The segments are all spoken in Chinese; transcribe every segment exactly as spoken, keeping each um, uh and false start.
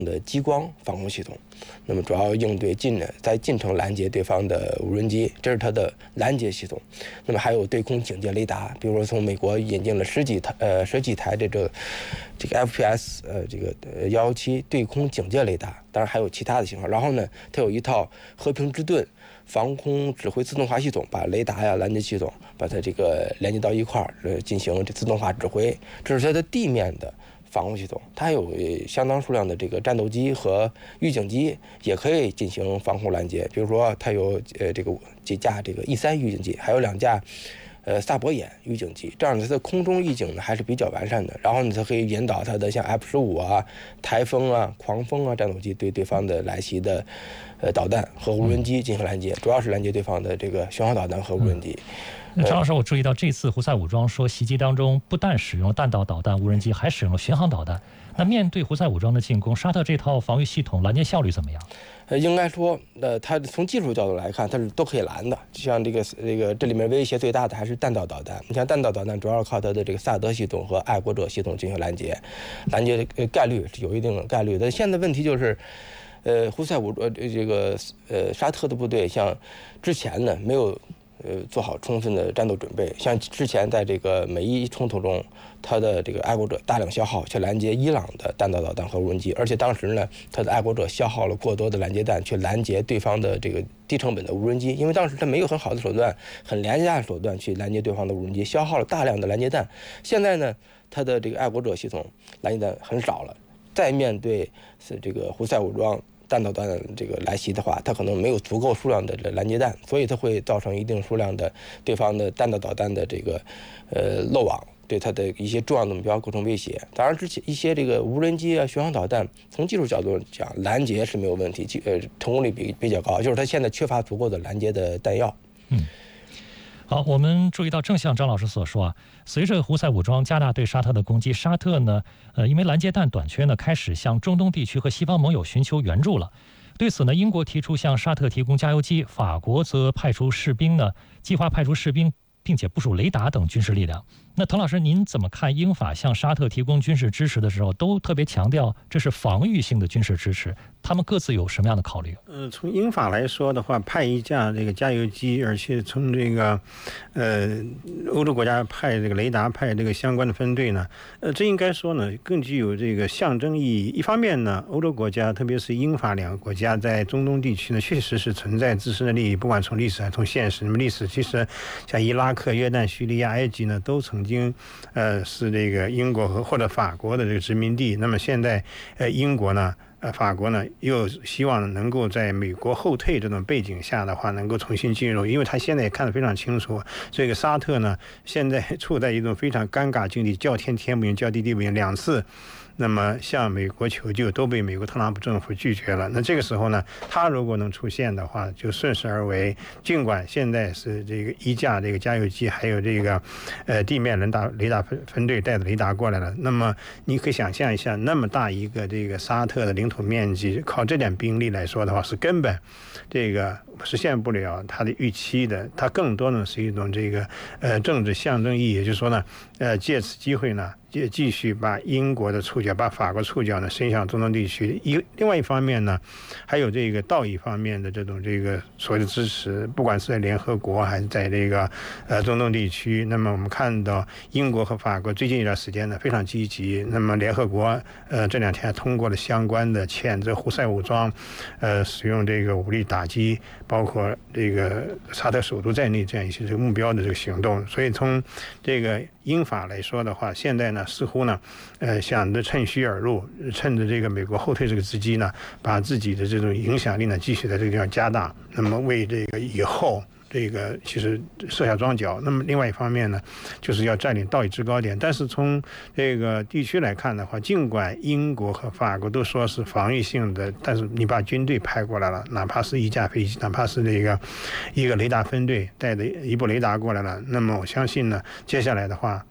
的激光防空系统，那么主要应对近在近程拦截对方的无人机，这是它的拦截系统。那么还有对空警戒雷达，比如说从美国引进了十几台呃十几台这个这个 F P S 呃这个呃幺幺七对空警戒雷达，当然还有其他的型号。然后呢，它有一套和平之盾防空指挥自动化系统，把雷达呀、拦截系统把它这个连接到一块儿，呃进行这自动化指挥。这是它的地面的防空系统，它还有相当数量的这个战斗机和预警机，也可以进行防空拦截。比如说，它有呃这个几架这个 E 三预警机，还有两架呃萨博眼预警机，这样它的空中预警呢还是比较完善的。然后呢，它可以引导它的像 F 十五啊、台风啊、狂风啊战斗机对对方的来袭的呃导弹和无人机进行拦截，主要是拦截对方的这个巡航导弹和无人机。 嗯、张老师，我注意到这次胡塞武装说袭击当中不但使用了弹道导弹、无人机，还使用了巡航导弹。那面对胡塞武装的进攻，沙特这套防御系统拦截效率怎么样？ 呃，应该说，呃，它从技术角度来看，它是都可以拦的。就像这个这个这里面威胁最大的还是弹道导弹。你像弹道导弹，主要靠它的这个萨德系统和爱国者系统进行拦截，拦截的概率是有一定的概率的。现在问题就是，呃，胡塞武呃这个呃沙特的部队像之前呢没有。呃，做好充分的战斗准备，像之前在这个美伊冲突中，他的这个爱国者大量消耗去拦截伊朗的弹道导弹和无人机，而且当时呢，他的爱国者消耗了过多的拦截弹去拦截对方的这个低成本的无人机，因为当时他没有很好的手段、很廉价的手段去拦截对方的无人机，消耗了大量的拦截弹。现在呢，他的这个爱国者系统拦截弹很少了，再面对是这个胡塞武装弹道导弹这个来袭的话，它可能没有足够数量的拦截弹，所以它会造成一定数量的对方的弹道导弹的这个呃漏网，对它的一些重要的目标构成威胁。当然，之前一些这个无人机啊、巡航导弹，从技术角度讲，拦截是没有问题，呃，成功率比比较高，就是它现在缺乏足够的拦截的弹药。 嗯。好，我们注意到，正像张老师所说啊，随着胡塞武装加大对沙特的攻击，沙特呢，呃，因为拦截弹短缺呢，开始向中东地区和西方盟友寻求援助了。对此呢，英国提出向沙特提供加油机，法国则派出士兵呢，计划派出士兵，并且部署雷达等军事力量。那滕老师，您怎么看英法向沙特提供军事支持的时候，都特别强调这是防御性的军事支持？他们各自有什么样的考虑？ 呃，从英法来说的话，派一架这个加油机，而且从这个，呃，欧洲国家派这个雷达，派这个相关的分队呢，呃，这应该说呢，更具有这个象征意义。一方面呢，欧洲国家，特别是英法两个国家在中东地区呢，确实是存在自身的利益，不管从历史还是从现实。那么历史其实像伊拉克、约旦、叙利亚、埃及呢，都曾经，呃，是这个英国和或者法国的这个殖民地。那么现在，呃，英国呢？呃，法国呢又希望能够在美国后退这种背景下的话，能够重新进入，因为他现在也看得非常清楚，这个沙特呢现在处在一种非常尴尬境地，叫天天不应，叫地地不应，两次那么向美国求救都被美国特朗普政府拒绝了。那这个时候呢，他如果能出现的话，就顺势而为。尽管现在是这个一架这个加油机，还有这个呃地面雷达雷达分分队带着雷达过来了，那么你可以想象一下，那么大一个这个沙特的领土面积，靠这点兵力来说的话，是根本这个实现不了他的预期的。它更多呢是一种这个呃政治象征意义，也就是说呢，呃借此机会呢，继继续把英国的触角、把法国触角呢伸向中东地区。一另外一方面呢，还有这个道义方面的这种这个所谓的支持，不管是在联合国还是在这个呃中东地区。那么我们看到英国和法国最近一段时间呢非常积极。那么联合国呃这两天通过了相关的谴责胡塞武装呃使用这个武力打击包括这个沙特首都在内这样一些这个目标的这个行动。所以从这个英法来说的话，现在呢似乎呢呃想着趁虚而入，趁着这个美国后退这个时机呢，把自己的这种影响力呢继续在这个地方加大，那么为这个以后这个其实设下庄脚。那么另外一方面呢，就是要占领道义制高点。但是从这个地区来看的话，尽管英国和法国都说是防御性的，但是你把军队派过来了，哪怕是一架飞机，哪怕是这个一个雷达分队带着一部雷达过来了，那么我相信呢，接下来的话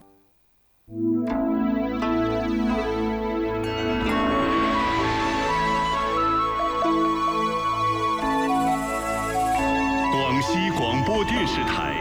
广西广播电视台